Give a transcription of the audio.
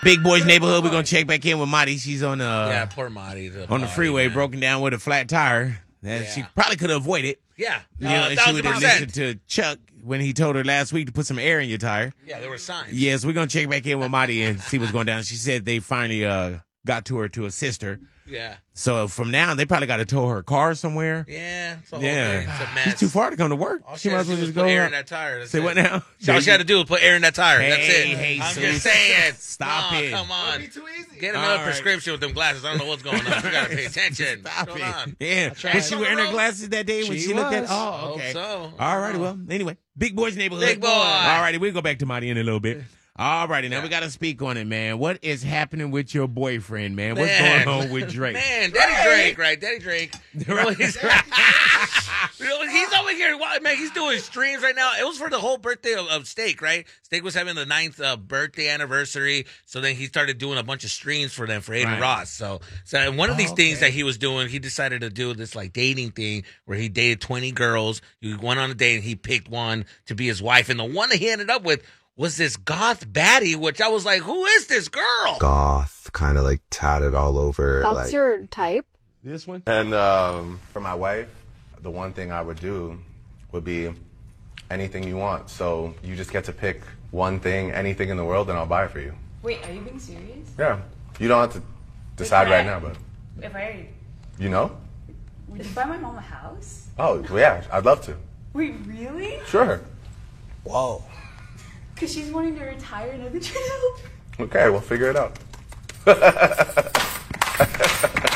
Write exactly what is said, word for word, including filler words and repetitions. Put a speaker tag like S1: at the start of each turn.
S1: Big Boy's Neighborhood. We're going to check back in with Marty. She's on, uh,
S2: yeah, poor Marty. The
S1: on
S2: body,
S1: the freeway,
S2: man.
S1: broken down with a flat tire. That
S2: Yeah.
S1: She probably could have avoided.
S2: Yeah.
S1: You know,
S2: Uh,
S1: and she would have
S2: thousand
S1: listened to Chuck when he told her last week to put some air in your tire.
S2: Yeah, there were signs.
S1: Yes, we're going to check back in with Marty and see what's going down. She said they finally uh, got to her to assist her.
S2: Yeah.
S1: So from now, they probably got to tow her car somewhere.
S2: Yeah. It's a whole
S1: Yeah.
S2: thing. It's a mess.
S1: She's too far to come to work.
S2: All
S1: She
S2: she
S1: might
S2: had
S1: as
S2: to
S1: well
S2: do was
S1: just
S2: put
S1: go
S2: air
S1: out.
S2: in that tire. That's
S1: Say
S2: it.
S1: what now?
S2: All she had to do was put air in that tire.
S1: Hey,
S2: That's it.
S1: hey,
S2: I'm
S1: Sue.
S2: just saying.
S1: Stop
S2: No,
S1: it.
S2: Come on.
S3: It'd be too easy.
S2: Get
S1: All
S2: another
S1: right.
S2: prescription with them glasses. I don't know what's going on. You got to pay attention.
S1: Stop
S2: What's
S1: it.
S2: going on?
S1: Yeah.
S3: tried.
S1: Was she wearing her glasses that day when
S3: She
S1: she, looked at?
S3: was.
S1: Oh, okay.
S2: Hope so.
S1: All righty. Well, anyway, Big Boy's Neighborhood.
S2: Big boy.
S1: All righty. We'll go back to Marty in a little bit. All righty. Now
S2: Yeah.
S1: we got to speak on it, man. What is happening with your boyfriend, man? What's
S2: Man.
S1: going on with Drake?
S2: Man, Daddy Drake, right? Daddy Drake. You know, he's, you know, he's over here. wow, Man, he's doing streams right now. It was for the whole birthday of, of Steak, right? Steak was having the ninth uh, birthday anniversary. So then he started doing a bunch of streams for them for Aiden
S1: Right.
S2: Ross. So, so and one of these
S1: Oh,
S2: things
S1: okay.
S2: that he was doing, he decided to do this like dating thing where he dated twenty girls. He went on a date and he picked one to be his wife. And the one that he ended up with was this goth baddie, which I was like, who is this girl?
S4: Goth, kind of like tatted all over.
S5: That's
S4: like,
S5: your type?
S1: This one?
S6: And um, for my wife, the one thing I would do would be anything you want. So you just get to pick one thing, anything in the world, and I'll buy it for you.
S7: Wait, are you being serious?
S6: Yeah. You don't have to decide
S7: If
S6: right
S7: I-
S6: now, but
S7: If I
S6: you know?
S7: would you buy my mom a house?
S6: Oh, well, yeah, I'd love to.
S7: Wait, really?
S6: Sure.
S4: whoa.
S7: Because she's wanting to retire another child.
S6: Okay, we'll figure it out.